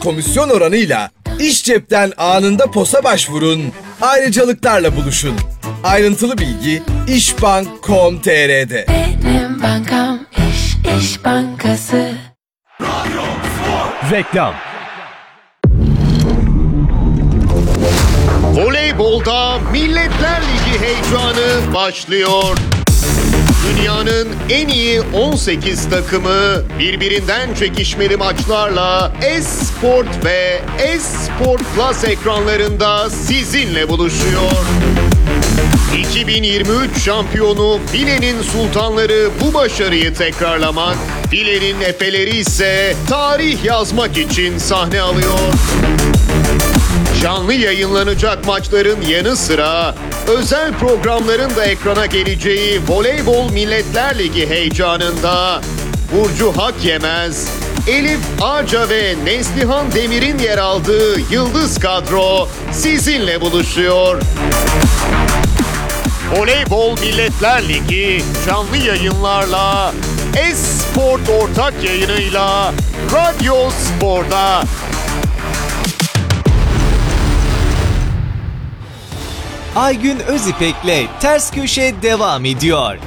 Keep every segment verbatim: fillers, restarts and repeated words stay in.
komisyon oranıyla iş cepten anında posa başvurun, ayrıcalıklarla buluşun. Ayrıntılı bilgi işbank nokta com nokta tr'de. Benim bankam İş, İş Bankası. Reklam. Voleybolda Milletler Ligi heyecanı başlıyor. Dünyanın en iyi on sekiz takımı birbirinden çekişmeli maçlarla S-Sport ve S-Sport Plus ekranlarında sizinle buluşuyor. iki bin yirmi üç şampiyonu Filenin Sultanları bu başarıyı tekrarlamak, Filenin Efeleri ise tarih yazmak için sahne alıyor. Canlı yayınlanacak maçların yanı sıra özel programların da ekrana geleceği Voleybol Milletler Ligi heyecanında Burcu Hakyemez, Elif Ağca ve Neslihan Demir'in yer aldığı Yıldız kadro sizinle buluşuyor. Voleybol Milletler Ligi canlı yayınlarla S-Sport ortak yayınıyla Radyo Spor'da. Aygün Özipek'le Ters Köşe devam ediyor.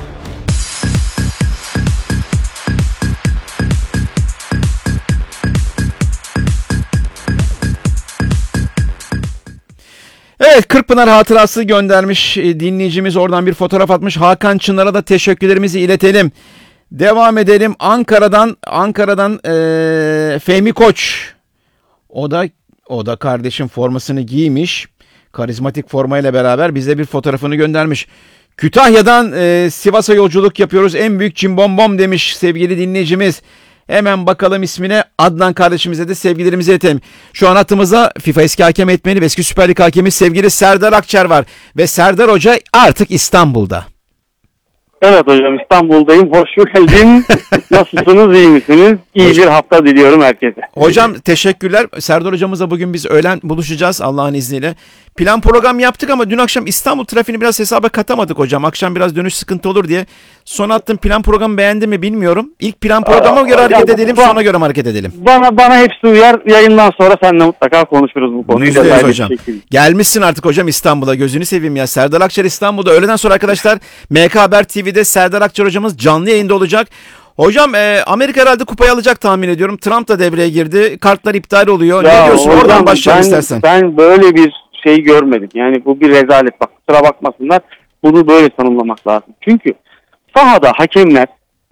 Evet, Kırkpınar hatırası göndermiş dinleyicimiz, oradan bir fotoğraf atmış. Hakan Çınar'a da teşekkürlerimizi iletelim. Devam edelim. Ankara'dan Ankara'dan ee, Fehmi Koç. O da o da kardeşim formasını giymiş. Karizmatik formayla beraber bize bir fotoğrafını göndermiş. Kütahya'dan e, Sivas'a yolculuk yapıyoruz. En büyük cimbombom demiş sevgili dinleyicimiz. Hemen bakalım ismine. Adnan kardeşimize de sevgilerimizi iletelim. Şu an hattımızda FIFA eski hakem eğitmeni ve eski Süper Lig hakemi sevgili Serdar Akçer var. Ve Serdar Hoca artık İstanbul'da. Evet hocam, İstanbul'dayım. Hoş geldin. Nasılsınız, iyi misiniz? İyi bir hafta diliyorum herkese. Hocam teşekkürler. Serdar hocamızla bugün biz öğlen buluşacağız Allah'ın izniyle. Plan program yaptık ama dün akşam İstanbul trafiğini biraz hesaba katamadık hocam. Akşam biraz dönüş sıkıntı olur diye. Son attığım plan programı beğendin mi bilmiyorum. İlk plan programa göre hareket edelim, sonra göre hareket edelim. Bana bana hepsi uyar. Yayından sonra seninle mutlaka konuşuruz bu konuyu. Yüzde yüz hocam. Gelmişsin artık hocam İstanbul'a, gözünü seveyim ya. Serdar Akçer İstanbul'da. Öğleden sonra arkadaşlar M K Haber T V'de Serdar Akçer hocamız canlı yayında olacak. Hocam e, Amerika herhalde kupayı alacak tahmin ediyorum. Trump da devreye girdi. Kartlar iptal oluyor. Ya, ne diyorsun? Hocam, oradan başlayalım ben, istersen. Ben böyle bir şey görmedim. Yani bu bir rezalet. Bak kusura bakmasınlar. Bunu böyle tanımlamak lazım. Çünkü sahada hakemler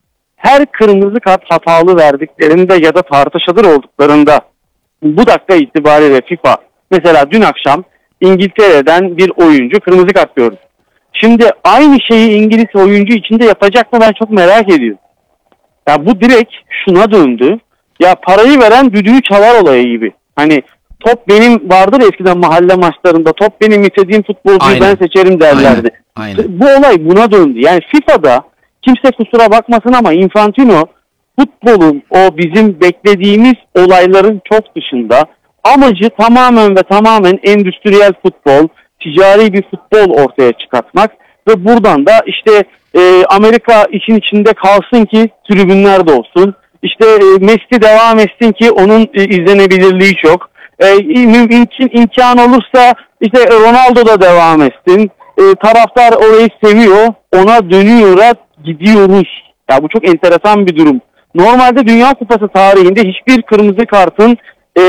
her kırmızı kart hatalı verdiklerinde ya da tartışılır olduklarında bu dakika itibariyle FIFA mesela dün akşam İngiltere'den bir oyuncu kırmızı kart gördü. Şimdi aynı şeyi İngiliz oyuncu için de yapacak mı, ben çok merak ediyorum. Ya bu direkt şuna döndü. Ya parayı veren düdüğü çalar olayı gibi. Hani top benim, vardır eskiden mahalle maçlarında, top benim istediğim futbolcuyu Aynen. ben seçerim derlerdi. Aynen. Aynen. Bu olay buna döndü. Yani FIFA'da kimse kusura bakmasın ama Infantino futbolun o bizim beklediğimiz olayların çok dışında, amacı tamamen ve tamamen endüstriyel futbol, ticari bir futbol ortaya çıkartmak ve buradan da işte e, Amerika işin içinde kalsın ki tribünler de olsun. İşte e, Messi devam etsin ki onun e, izlenebilirliği çok. E, mümkün imkan olursa işte Ronaldo da devam etsin. E, taraftar orayı seviyor, ona dönüyor, gidiyoruz. Ya bu çok enteresan bir durum. Normalde Dünya Kupası tarihinde hiçbir kırmızı kartın e,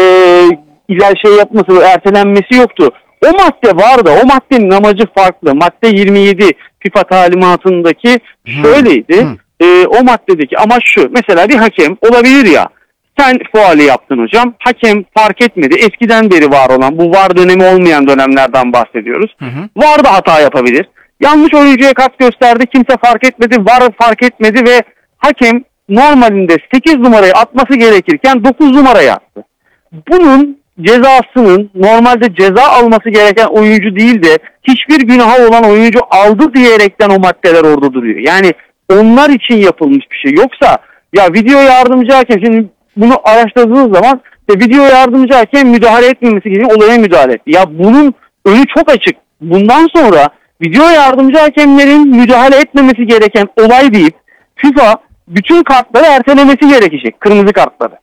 iler şey yapması, ertelenmesi yoktu. O madde vardı. O maddenin amacı farklı. Madde yirmi yedi FIFA talimatındaki şöyleydi. Hmm. E, o maddedeki amaç şu. Mesela bir hakem olabilir ya. Sen faali yaptın hocam. Hakem fark etmedi. Eskiden beri var olan, bu V A R dönemi olmayan dönemlerden bahsediyoruz. Hı hı. V A R da hata yapabilir. Yanlış oyuncuya kart gösterdi. Kimse fark etmedi. V A R fark etmedi ve hakem normalinde sekiz numarayı atması gerekirken dokuz numarayı attı. Bunun cezasının normalde ceza alması gereken oyuncu değil de hiçbir günahı olan oyuncu aldı diyerekten o maddeler orada duruyor. Yani onlar için yapılmış bir şey. Yoksa ya video yardımcı hakem, şimdi bunu araştırdığınız zaman işte video yardımcı hakem müdahale etmemesi gibi olaya müdahale etti. Ya bunun önü çok açık. Bundan sonra video yardımcı hakemlerin müdahale etmemesi gereken olay deyip FIFA bütün kartları ertelemesi gerekecek. Kırmızı kartları.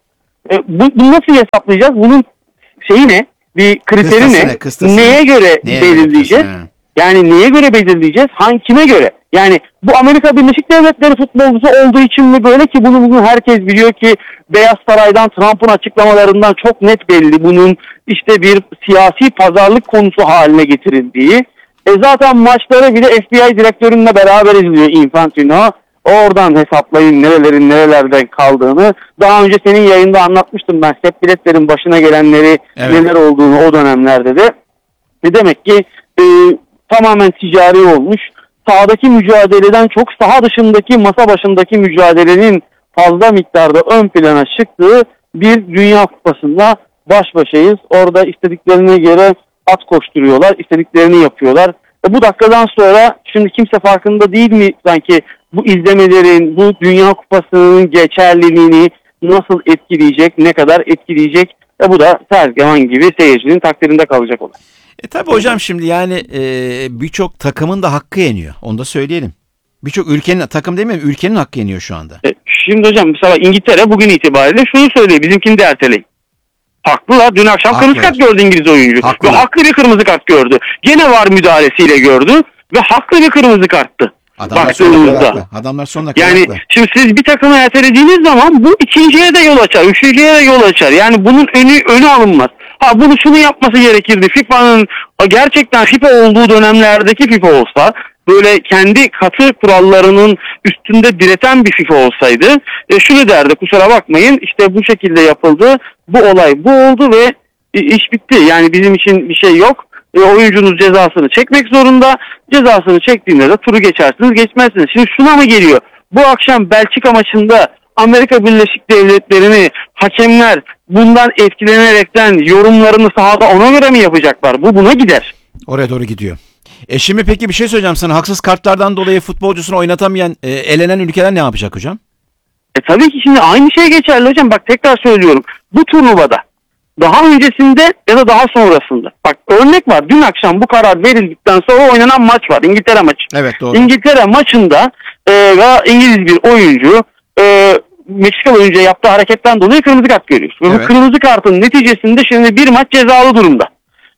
E, bu, bunu nasıl hesaplayacağız? Bunun şeyi ne? Bir kriteri Kıstası ne? ne? Kıstası Neye göre Neye belirleyeceğiz? göre kıstası? Yani neye göre belirleyeceğiz? Hangi kime göre? Yani bu Amerika Birleşik Devletleri futbolcusu olduğu için mi böyle ki bunu bugün herkes biliyor ki Beyaz Saray'dan Trump'ın açıklamalarından çok net belli bunun işte bir siyasi pazarlık konusu haline getirildiği. E zaten maçları bile F B I direktörünle beraber izliyor Infantino. Oradan hesaplayın nerelerin nerelerden kaldığını. Daha önce senin yayında anlatmıştım ben Sepp Blatter'in başına gelenleri Evet. neler olduğunu o dönemlerde de. Ne demek ki e, tamamen ticari olmuş. Sahadaki mücadeleden çok saha dışındaki masa başındaki mücadelenin fazla miktarda ön plana çıktığı bir Dünya Kupası'nda baş başayız. Orada istediklerine göre at koşturuyorlar, istediklerini yapıyorlar. E bu dakikadan sonra şimdi kimse farkında değil mi sanki bu izlemelerin, bu Dünya Kupası'nın geçerliliğini nasıl etkileyecek, ne kadar etkileyecek? E bu da Sergen gibi seyircinin takdirinde kalacak olan. E tabi hocam şimdi yani e, birçok takımın da hakkı yeniyor. Onu da söyleyelim. Birçok ülkenin, takım demeyeyim, ülkenin hakkı yeniyor şu anda. E, şimdi hocam mesela İngiltere bugün itibariyle şunu söylüyor. Bizimkini de erteleyin. Haklılar. Dün akşam Haklılar. kırmızı kart gördü İngiliz oyuncu. Haklılar. Ve haklı bir kırmızı kart gördü. Gene var müdahalesiyle gördü. Ve haklı bir kırmızı karttı. Adamlar sonuna kadar Baktığımızda. haklı. Adamlar sonuna kadar Yani haklı. şimdi siz bir takımı ertelediğiniz zaman bu ikinciye de yol açar. Üçüncüye de yol açar. Yani bunun önü önü alınmaz. Ha bunu şunu yapması gerekirdi. FIFA'nın gerçekten FIFA olduğu dönemlerdeki FIFA olsa böyle kendi katı kurallarının üstünde direten bir FIFA olsaydı e, şunu derdi kusura bakmayın işte bu şekilde yapıldı. Bu olay bu oldu ve e, iş bitti. Yani bizim için bir şey yok. E, oyuncunuz cezasını çekmek zorunda. Cezasını çektiğinde de turu geçersiniz geçmezsiniz. Şimdi şuna mı geliyor? Bu akşam Belçika maçında Amerika Birleşik Devletleri'ni hakemler bundan etkilenerekten yorumlarını sahada ona göre mi yapacaklar? Bu buna gider. Oraya doğru gidiyor. E şimdi peki bir şey söyleyeceğim sana. Haksız kartlardan dolayı futbolcusunu oynatamayan, e, elenen ülkeler ne yapacak hocam? E tabii ki şimdi aynı şey geçerli hocam. Bak tekrar söylüyorum. Bu turnuvada daha öncesinde ya da daha sonrasında. Bak örnek var. Dün akşam bu karar verildikten sonra oynanan maç var. İngiltere maçı. Evet doğru. İngiltere maçında e, ve İngiliz bir oyuncu e, Meksikalı oyuncuya yaptığı hareketten dolayı kırmızı kart görüyor. Ve Evet. bu kırmızı kartın neticesinde şimdi bir maç cezalı durumda.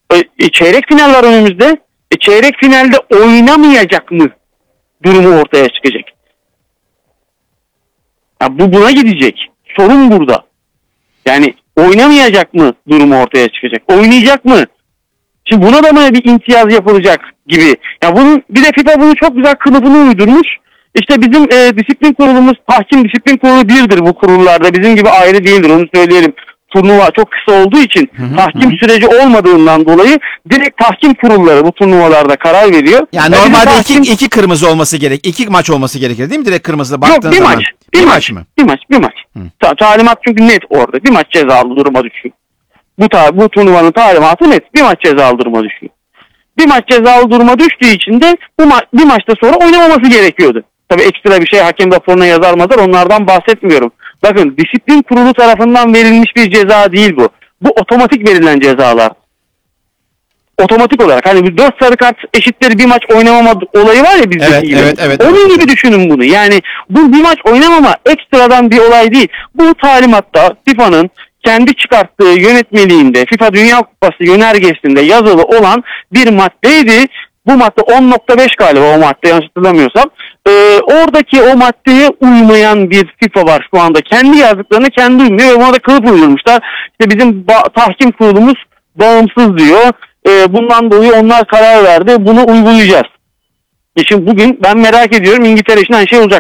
E, çeyrek final var önümüzde. E, çeyrek finalde oynamayacak mı durumu ortaya çıkacak. Ya bu buna gidecek. Sorun burada. Yani oynamayacak mı durumu ortaya çıkacak. Oynayacak mı? Şimdi buna da mı bir imtiyaz yapılacak gibi. Ya bunun bir de FIFA bunu çok güzel kılıfını uydurmuş. İşte bizim e, disiplin kurulumuz, tahkim disiplin kurulu birdir bu kurullarda. Bizim gibi ayrı değildir onu söyleyelim. Turnuva çok kısa olduğu için Hı hı, tahkim hı. süreci olmadığından dolayı direkt tahkim kurulları bu turnuvalarda karar veriyor. Yani Ve bizim normalde tahkim- iki, iki kırmızı olması gerek. İki maç olması gerekir değil mi? Direkt kırmızıda baktığın Yok bir zaman. maç. Bir, maç. mı? Bir maç. Bir maç. Hı. Ta- talimat çünkü net orada. Bir maç cezalı duruma düşüyor. Bu ta bu turnuvanın talimatı net. Bir maç cezalı duruma düşüyor. Bir maç cezalı duruma düştüğü için de bu ma- bir maçta sonra oynamaması gerekiyordu. Tabii ekstra bir şey hakem raporuna yazar mazar onlardan bahsetmiyorum. Bakın disiplin kurulu tarafından verilmiş bir ceza değil bu. Bu otomatik verilen cezalar. Otomatik olarak hani bir dört sarı kart eşitleri bir maç oynamama olayı var ya bizdeki Evet, gibi. evet, evet, Onun evet. gibi düşünün bunu. Yani bu bir maç oynamama ekstradan bir olay değil. Bu talimatta FIFA'nın kendi çıkarttığı yönetmeliğinde FIFA Dünya Kupası yönergesinde yazılı olan bir maddeydi. Bu madde on nokta beş galiba o madde yanlış hatırlamıyorsam. Ee, oradaki o maddeye uymayan bir FIFA var şu anda. Kendi yazdıklarını kendi uymuyor ve buna da kılıf uydurmuşlar. İşte bizim ba- tahkim kurulumuz bağımsız diyor. Ee, bundan dolayı onlar karar verdi. Bunu uygulayacağız. E şimdi bugün ben merak ediyorum İngiltere için aynı şey olacak.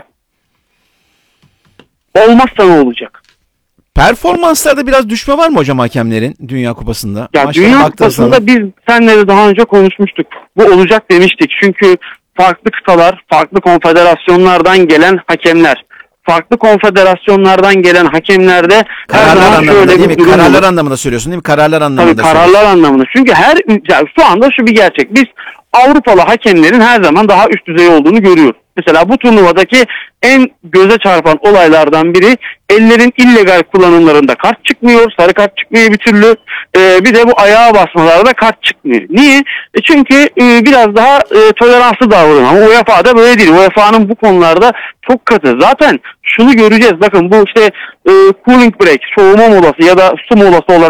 Olmazsa ne olacak? Performanslarda biraz düşme var mı hocam hakemlerin Dünya Kupası'nda? Ya Maçlara Dünya baktığın zaman. Kupası'nda biz senle de daha önce konuşmuştuk. Bu olacak demiştik. Çünkü farklı kıtalar, farklı konfederasyonlardan gelen hakemler, farklı konfederasyonlardan gelen hakemlerde her Kararlar zaman anlamında şöyle değil bir mi? durum Kararlar olur. anlamında söylüyorsun değil mi? Kararlar Tabii anlamında kararlar anlamında. Çünkü her yani şu anda şu bir gerçek. Biz Avrupalı hakemlerin her zaman daha üst düzey olduğunu görüyoruz. Mesela bu turnuvadaki en göze çarpan olaylardan biri ellerin illegal kullanımlarında kart çıkmıyor, sarı kart çıkmıyor bir türlü. Ee, bir de bu ayağa basmalarda kart çıkmıyor. Niye? E çünkü e, biraz daha e, toleranslı davranıyor. Ama U E F A'da böyle değil. U E F A'nın bu konularda çok katı. Zaten şunu göreceğiz. Bakın bu işte e, cooling break, soğuma molası ya da su molası olarak